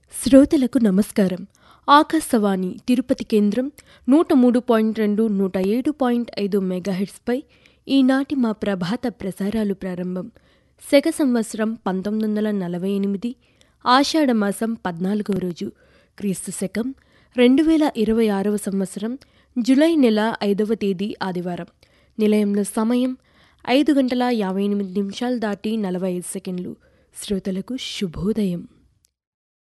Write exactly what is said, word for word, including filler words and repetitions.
శ్రోతలకు నమస్కారం. ఆకాశవాణి తిరుపతి కేంద్రం నూట మూడు పాయింట్ రెండు నూట ఏడు పాయింట్ ఐదు మెగాహెర్ట్స్పై ఈనాటి మా ప్రభాత ప్రసారాలు ప్రారంభం. శక సంవత్సరం పంతొమ్మిది వందల నలభై ఎనిమిది ఆషాఢమాసం పద్నాలుగవ రోజు, క్రీస్తు శకం రెండు వేల ఇరవై ఆరవ సంవత్సరం జులై నెల ఐదవ తేదీ ఆదివారం. నిలయంలో సమయం ఐదు గంటల యాభై ఎనిమిది నిమిషాలు దాటి నలభై ఐదు సెకండ్లు. శ్రోతలకు శుభోదయం.